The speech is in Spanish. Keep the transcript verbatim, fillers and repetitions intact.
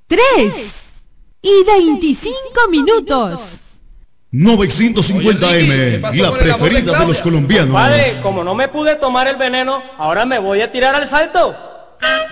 tres y veinticinco minutos. novecientos cincuenta Oye, Chiqui, ¿qué M, pasó la con el amor de preferida de los Claudia? colombianos. Padre, como no me pude tomar el veneno, ahora me voy a tirar al salto.